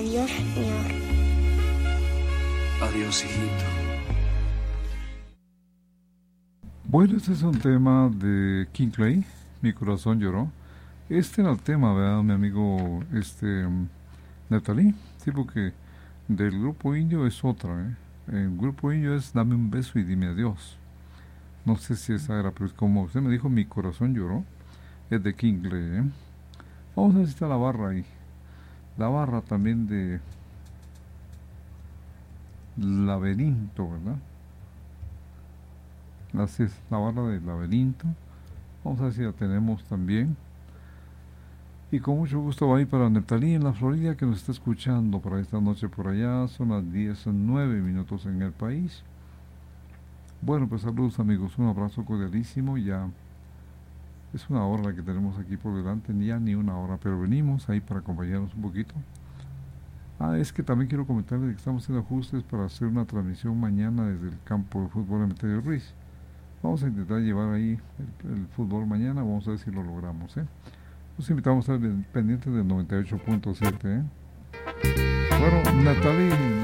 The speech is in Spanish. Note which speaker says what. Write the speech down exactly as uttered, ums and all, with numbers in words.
Speaker 1: Adiós, Señor.
Speaker 2: Adiós, hijito.
Speaker 3: Bueno, este es un tema de King Clay, Mi corazón lloró. Este era el tema, ¿verdad, mi amigo este Natalie? Sí, porque del grupo indio es otra, ¿eh? El grupo indio es Dame un beso y dime adiós. No sé si esa era, pero como usted me dijo, Mi corazón lloró, es de King Clay, ¿eh? Vamos a ver si está la barra ahí. La barra también de Laberinto, ¿verdad? Así es, la barra de Laberinto. Vamos a ver si la tenemos también. Y con mucho gusto va a ir para Neptalí en la Florida, que nos está escuchando para esta noche por allá. Son las diez nueve minutos en el país. Bueno, pues saludos amigos, un abrazo cordialísimo. Ya es una hora la que tenemos aquí por delante, ya ni una hora, pero venimos ahí para acompañarnos un poquito. Ah, es que también quiero comentarles que estamos haciendo ajustes para hacer una transmisión mañana desde el campo de fútbol Emeterio Ruiz. Vamos a intentar llevar ahí el, el fútbol mañana, vamos a ver si lo logramos, ¿eh? Los invitamos a estar pendientes del noventa y ocho punto siete, ¿eh? Bueno, Natalie